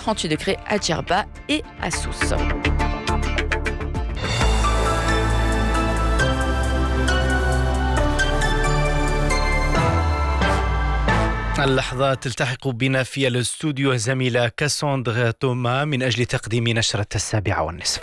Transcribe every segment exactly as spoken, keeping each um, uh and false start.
trente-huit degrés à Djerba et à Sousse. اللحظات تلتحق بنا في الاستوديو زميلة كاساندرا توما من أجل تقديم نشرة السابعة والنصف.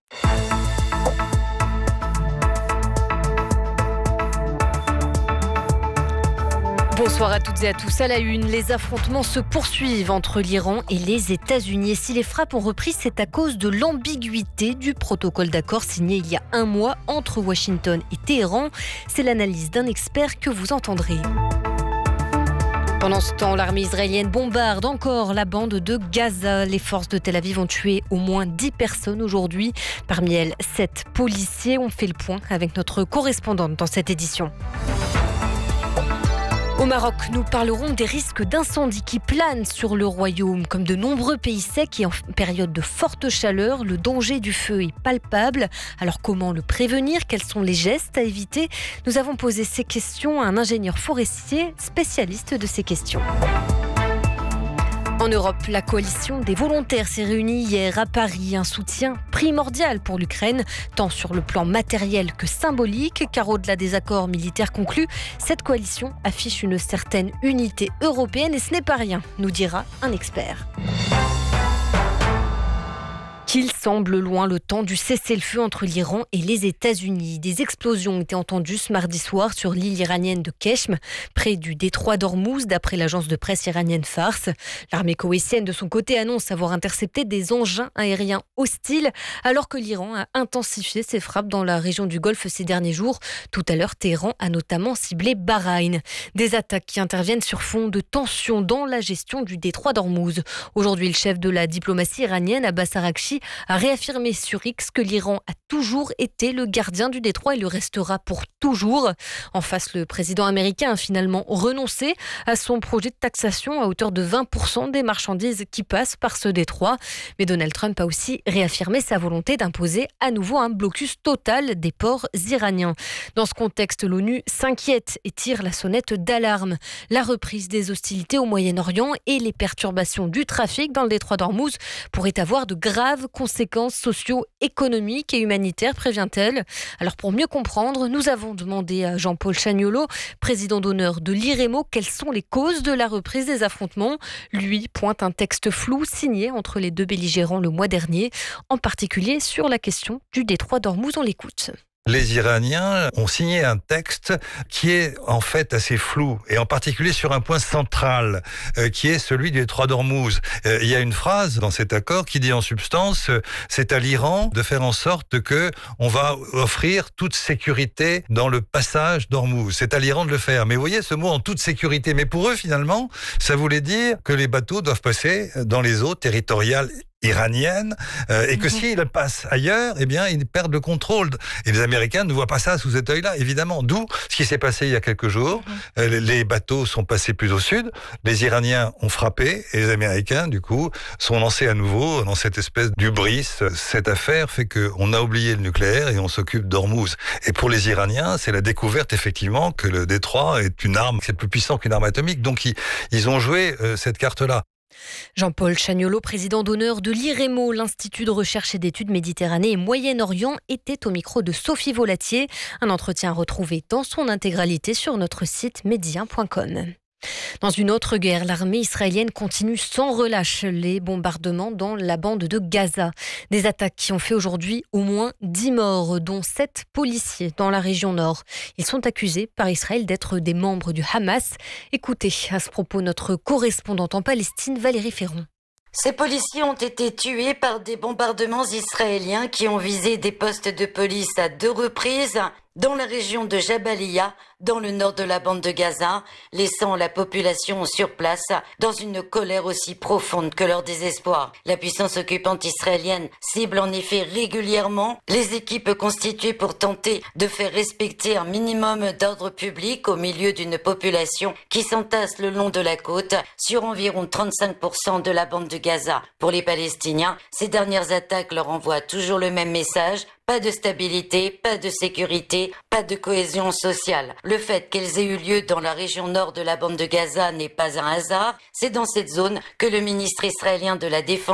Bonsoir à toutes et à tous. À la une, les affrontements se poursuivent entre l'Iran et les États-Unis. Et si les frappes ont repris, c'est à cause de l'ambiguïté du protocole d'accord signé il y a un mois entre Washington et Téhéran. C'est l'analyse d'un expert que vous entendrez. Pendant ce temps, l'armée israélienne bombarde encore la bande de Gaza. Les forces de Tel Aviv ont tué au moins dix personnes aujourd'hui. Parmi elles, sept policiers. On fait le point avec notre correspondante dans cette édition. Au Maroc, nous parlerons des risques d'incendie qui planent sur le royaume. Comme de nombreux pays secs et en période de forte chaleur, le danger du feu est palpable. Alors comment le prévenir ? Quels sont les gestes à éviter ? Nous avons posé ces questions à un ingénieur forestier spécialiste de ces questions. En Europe, la coalition des volontaires s'est réunie hier à Paris. Un soutien primordial pour l'Ukraine, tant sur le plan matériel que symbolique, car au-delà des accords militaires conclus, cette coalition affiche une certaine unité européenne et ce n'est pas rien, nous dira un expert. Qu'il semble loin le temps du cessez-le-feu entre l'Iran et les États-Unis. Des explosions ont été entendues ce mardi soir sur l'île iranienne de Keshm, près du détroit d'Ormuz, d'après l'agence de presse iranienne Fars. L'armée koweïtienne, de son côté, annonce avoir intercepté des engins aériens hostiles, alors que l'Iran a intensifié ses frappes dans la région du Golfe ces derniers jours. Tout à l'heure, Téhéran a notamment ciblé Bahreïn. Des attaques qui interviennent sur fond de tensions dans la gestion du détroit d'Ormuz. Aujourd'hui, le chef de la diplomatie iranienne, Abbas Araghchi, a réaffirmé sur X que l'Iran a toujours été le gardien du détroit et le restera pour toujours. En face, le président américain a finalement renoncé à son projet de taxation à hauteur de vingt pour cent des marchandises qui passent par ce détroit. Mais Donald Trump a aussi réaffirmé sa volonté d'imposer à nouveau un blocus total des ports iraniens. Dans ce contexte, l'ONU s'inquiète et tire la sonnette d'alarme. La reprise des hostilités au Moyen-Orient et les perturbations du trafic dans le détroit d'Ormuz pourraient avoir de graves conséquences socio-économiques et humanitaires, prévient-elle. Alors pour mieux comprendre, nous avons demandé à Jean-Paul Chagnolot, président d'honneur de l'IREMO, quelles sont les causes de la reprise des affrontements. Lui pointe un texte flou signé entre les deux belligérants le mois dernier, en particulier sur la question du détroit d'Ormuz. On l'écoute. Les Iraniens ont signé un texte qui est en fait assez flou, et en particulier sur un point central, euh, qui est celui du détroit d'Ormuz. Euh, il y a une phrase dans cet accord qui dit en substance, euh, c'est à l'Iran de faire en sorte que on va offrir toute sécurité dans le passage d'Ormuz. C'est à l'Iran de le faire. Mais vous voyez ce mot en toute sécurité. Mais pour eux, finalement, ça voulait dire que les bateaux doivent passer dans les eaux territoriales iranienne, euh, et que mmh. s'ils passent ailleurs, eh bien, ils perdent le contrôle. Et les Américains ne voient pas ça sous cet œil-là, évidemment. D'où ce qui s'est passé il y a quelques jours. Mmh. Euh, les bateaux sont passés plus au sud, les Iraniens ont frappé, et les Américains, du coup, sont lancés à nouveau dans cette espèce d'hubris. Cette affaire fait qu'on a oublié le nucléaire et on s'occupe d'Ormuz. Et pour les Iraniens, c'est la découverte, effectivement, que le détroit est une arme, c'est plus puissant qu'une arme atomique. Donc, ils, ils ont joué euh, cette carte-là. Jean-Paul Chagnolot, président d'honneur de l'IREMO, l'Institut de recherche et d'études Méditerranée et Moyen-Orient, était au micro de Sophie Volatier. Un entretien retrouvé dans son intégralité sur notre site médien point com. Dans une autre guerre, l'armée israélienne continue sans relâche les bombardements dans la bande de Gaza. Des attaques qui ont fait aujourd'hui au moins dix morts, dont sept policiers dans la région nord. Ils sont accusés par Israël d'être des membres du Hamas. Écoutez à ce propos notre correspondante en Palestine, Valérie Ferron. Ces policiers ont été tués par des bombardements israéliens qui ont visé des postes de police à deux reprises dans la région de Jabalia, dans le nord de la bande de Gaza, laissant la population sur place dans une colère aussi profonde que leur désespoir. La puissance occupante israélienne cible en effet régulièrement les équipes constituées pour tenter de faire respecter un minimum d'ordre public au milieu d'une population qui s'entasse le long de la côte sur environ trente-cinq pour cent de la bande de Gaza. Pour les Palestiniens, ces dernières attaques leur envoient toujours le même message: pas de stabilité, pas de sécurité, pas de cohésion sociale. Le fait qu'elles aient eu lieu dans la région nord de la bande de Gaza n'est pas un hasard. C'est dans cette zone que le ministre israélien de la Défense